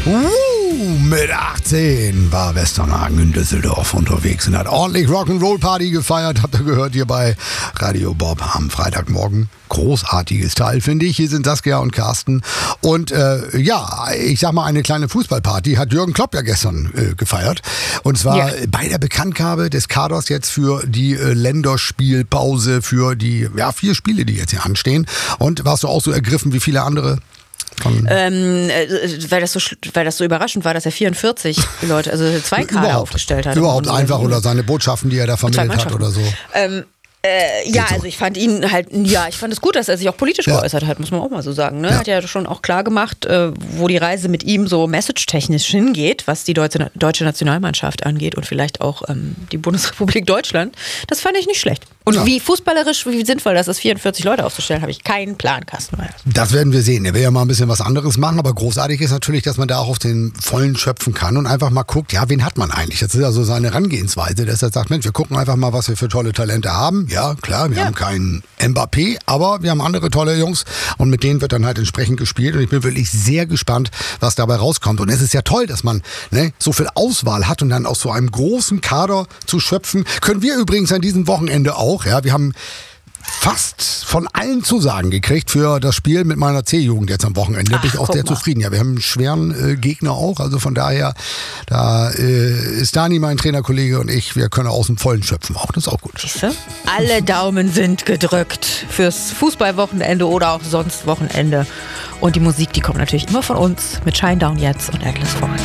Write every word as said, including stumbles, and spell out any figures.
Uh, mit achtzehn war Westernhagen in Düsseldorf unterwegs und hat ordentlich Rock'n'Roll-Party gefeiert. Habt ihr gehört hier bei Radio Bob am Freitagmorgen. Großartiges Teil, finde ich. Hier sind Saskia und Carsten. Und äh, ja, ich sag mal, eine kleine Fußballparty hat Jürgen Klopp ja gestern äh, gefeiert. Und zwar ja. bei der Bekanntgabe des Kaders jetzt für die äh, Länderspielpause, für die ja, vier Spiele, die jetzt hier anstehen. Und warst du auch so ergriffen wie viele andere? Ähm, weil, das so, weil das so überraschend war, dass er vierundvierzig Leute, also zwei Kader aufgestellt hat. Überhaupt einfach oder seine Botschaften, die er da vermittelt hat oder so. Ähm, Äh, ja, so. also ich fand ihn halt, ja, ich fand es gut, dass er sich auch politisch ja. geäußert hat, muss man auch mal so sagen. Ne? Ja. Hat ja schon auch klar gemacht, äh, wo die Reise mit ihm so message-technisch hingeht, was die deutsche, deutsche Nationalmannschaft angeht und vielleicht auch ähm, die Bundesrepublik Deutschland. Das fand ich nicht schlecht. Und ja. wie fußballerisch, wie sinnvoll das ist, vierundvierzig Leute aufzustellen, habe ich keinen Plan, Carsten. Das werden wir sehen. Er will ja mal ein bisschen was anderes machen, aber großartig ist natürlich, dass man da auch auf den Vollen schöpfen kann und einfach mal guckt, ja, wen hat man eigentlich? Das ist ja so seine Herangehensweise, dass er sagt, Mensch, wir gucken einfach mal, was wir für tolle Talente haben. Ja, klar, wir ja. haben keinen Mbappé, aber wir haben andere tolle Jungs und mit denen wird dann halt entsprechend gespielt und ich bin wirklich sehr gespannt, was dabei rauskommt. Und es ist ja toll, dass man ne, so viel Auswahl hat und dann aus so einem großen Kader zu schöpfen. Können wir übrigens an diesem Wochenende auch. Ja, wir haben fast von allen Zusagen gekriegt für das Spiel mit meiner C-Jugend jetzt am Wochenende. Ach, bin ich auch sehr mal. zufrieden. Ja, wir haben einen schweren äh, Gegner auch, also von daher, da äh, ist Dani, mein Trainerkollege und ich, wir können aus dem Vollen schöpfen auch, das ist auch gut. Siehste? Alle Daumen sind gedrückt fürs Fußballwochenende oder auch sonst Wochenende. Und die Musik, die kommt natürlich immer von uns mit Shinedown jetzt und Endless Falls.